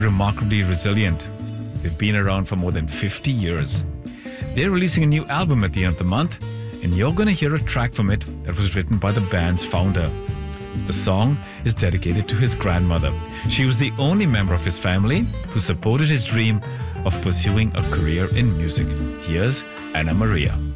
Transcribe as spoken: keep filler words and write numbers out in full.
remarkably resilient. They've been around for more than fifty years. They're releasing a new album at the end of the month, and you're going to hear a track from it that was written by the band's founder. The song is dedicated to his grandmother. She was the only member of his family who supported his dream of pursuing a career in music. Here's Anna Maria.